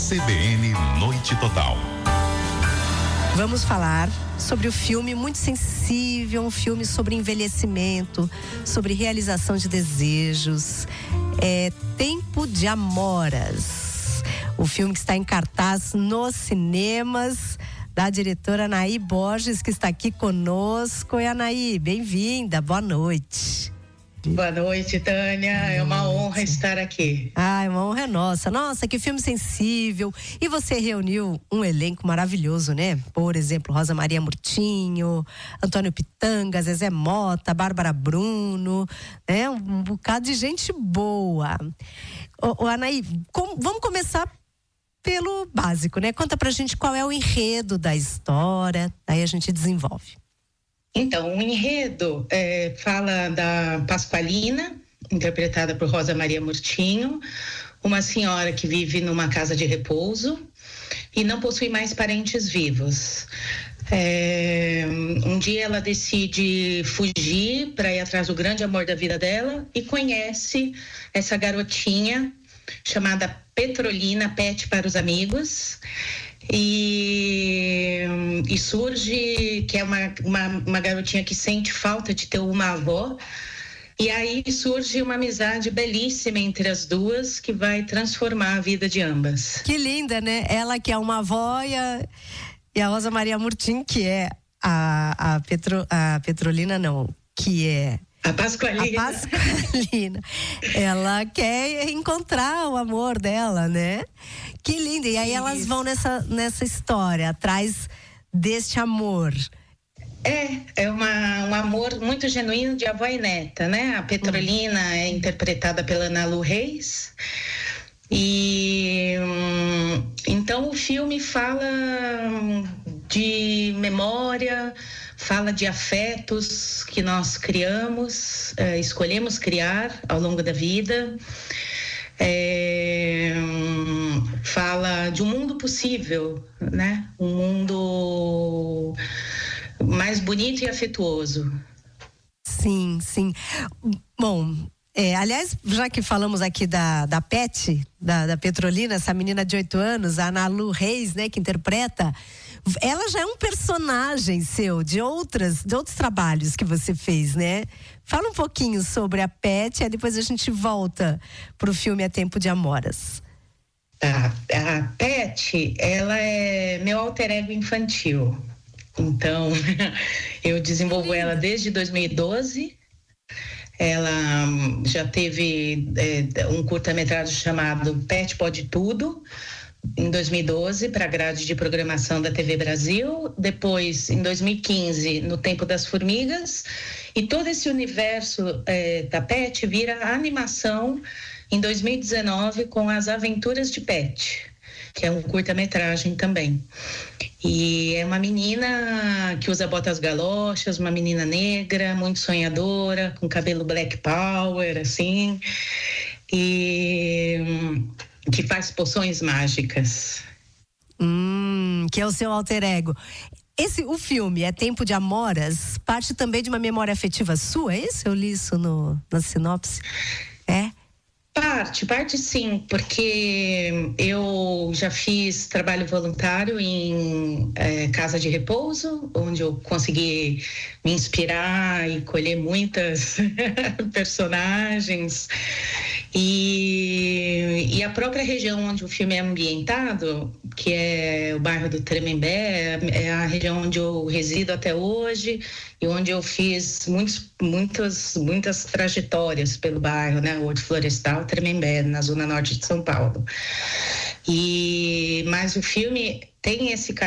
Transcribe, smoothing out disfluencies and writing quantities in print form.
CBN Noite Total. Vamos falar sobre o filme muito sensível, um filme sobre envelhecimento, sobre realização de desejos. Tempo de Amoras. O filme que está em cartaz nos cinemas, da diretora Anaí Borges, que está aqui conosco. E Anaí, bem-vinda, boa noite. Boa noite, Tânia. É uma honra estar aqui. Uma honra é nossa. Nossa, que filme sensível. E você reuniu um elenco maravilhoso, né? Por exemplo, Rosa Maria Murtinho, Antônio Pitanga, Zezé Mota, Bárbara Bruno, né? Um bocado de gente boa. Anaí, vamos começar pelo básico, né? Conta pra gente qual é o enredo da história, daí a gente desenvolve. Então, o enredo fala da Pasqualina, interpretada por Rosa Maria Murtinho, uma senhora que vive numa casa de repouso e não possui mais parentes vivos. Um dia ela decide fugir para ir atrás do grande amor da vida dela e conhece essa garotinha chamada Petrolina, Pet para os amigos. E surge que é uma garotinha que sente falta de ter uma avó, e aí surge uma amizade belíssima entre as duas que vai transformar a vida de ambas. Que linda, né? Ela que é uma avó e a Rosa Maria Murtinho, que é a Petrolina, não, que é a Pasqualina. Ela quer encontrar o amor dela, né? Que linda. E aí elas vão nessa história, atrás deste amor. É um amor muito genuíno de avó e neta, né? A Petrolina é interpretada pela Ana Lu Reis. E então o filme fala de memória, fala de afetos que nós criamos, escolhemos criar ao longo da vida. Fala de um mundo possível, né? Um mundo mais bonito e afetuoso. Sim, sim. Bom, aliás, já que falamos aqui da Pet, da Petrolina, essa menina de 8 anos, a Ana Lu Reis, né, que interpreta, ela já é um personagem seu, de outros trabalhos que você fez, né? Fala um pouquinho sobre a Pet, e depois a gente volta pro filme A Tempo de Amoras. A Pet, ela é meu alter ego infantil. Então, eu desenvolvo ela desde 2012. Ela já teve um curta-metragem chamado Pet Pode Tudo, em 2012, para a grade de programação da TV Brasil. Depois, em 2015, no Tempo das Formigas. E todo esse universo da Pet vira animação em 2019 com As Aventuras de Pet, que é um curta-metragem também. E é uma menina que usa botas galochas, uma menina negra, muito sonhadora, com cabelo black power, assim, e que faz poções mágicas. Que é o seu alter ego. O filme É Tempo de Amoras parte também de uma memória afetiva sua, é isso? Eu li isso na sinopse. Parte sim, porque eu já fiz trabalho voluntário em casa de repouso, onde eu consegui me inspirar e colher muitas personagens. E a própria região onde o filme é ambientado, que é o bairro do Tremembé, é a região onde eu resido até hoje e onde eu fiz muitas trajetórias pelo bairro, né? O Horto Florestal Tremembé, na zona norte de São Paulo. Mas o filme tem esse